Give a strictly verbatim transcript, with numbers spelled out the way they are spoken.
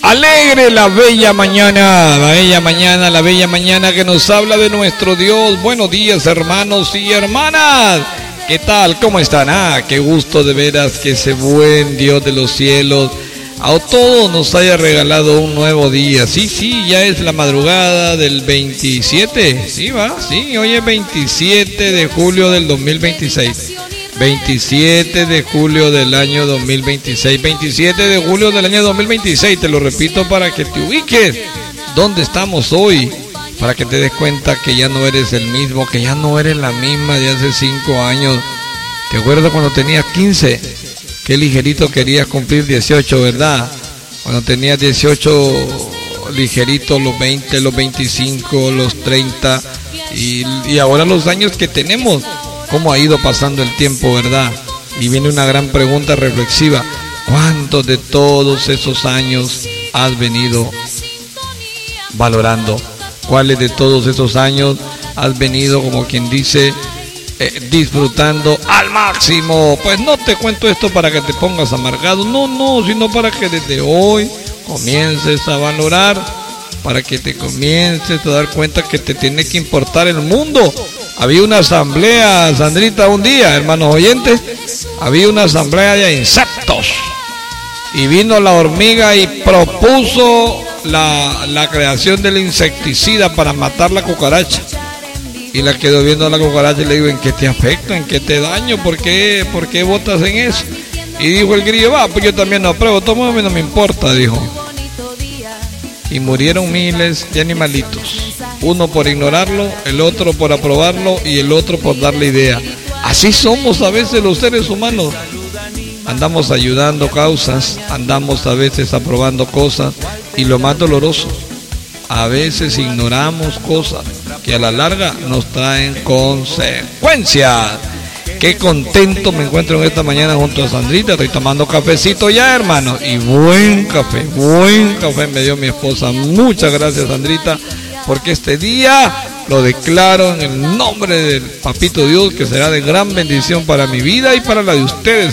Alegre la bella mañana, la bella mañana, la bella mañana que nos habla de nuestro Dios. Buenos días, hermanos y hermanas. ¿Qué tal? ¿Cómo están? Ah, qué gusto de veras que ese buen Dios de los cielos a todos nos haya regalado un nuevo día. Sí, sí, ya es la madrugada del veintisiete. Sí, va, sí, hoy es veintisiete de julio del dos mil veintiséis. veintisiete de julio del año dos mil veintiséis. veintisiete de julio del año dos mil veintiséis. Te lo repito para que te ubiques. ¿Dónde estamos hoy? Para que te des cuenta que ya no eres el mismo, que ya no eres la misma de hace cinco años. ¿Te acuerdas cuando tenías quince? Qué ligerito querías cumplir dieciocho, ¿verdad? Cuando tenías dieciocho, ligerito los veinte, los veinticinco, los treinta. Y, y ahora los años que tenemos. ¿Cómo ha ido pasando el tiempo, verdad? Y viene una gran pregunta reflexiva. ¿Cuántos de todos esos años has venido valorando? ¿Cuáles de todos esos años has venido, como quien dice, eh, disfrutando al máximo? Pues no te cuento esto para que te pongas amargado. No, no, sino para que desde hoy comiences a valorar, para que te comiences a dar cuenta que te tiene que importar el mundo. Había una asamblea, Sandrita, un día, hermanos oyentes, había una asamblea de insectos y vino la hormiga y propuso la, la creación del insecticida para matar la cucaracha. Y la quedó viendo a la cucaracha y le digo, ¿en qué te afecta? ¿En qué te daño? ¿Por qué, por qué votas en eso? Y dijo el grillo, va, pues yo también no apruebo, todo a mí no me importa, dijo. Y murieron miles de animalitos. Uno por ignorarlo, el otro por aprobarlo y el otro por darle idea. Así somos a veces los seres humanos. Andamos ayudando causas, andamos a veces aprobando cosas y lo más doloroso, a veces ignoramos cosas que a la larga nos traen consecuencias. Qué contento me encuentro en esta mañana junto a Sandrita. Estoy tomando cafecito ya, hermano. Y buen café, buen café me dio mi esposa. Muchas gracias, Sandrita, porque este día lo declaro en el nombre del Papito Dios, que será de gran bendición para mi vida y para la de ustedes.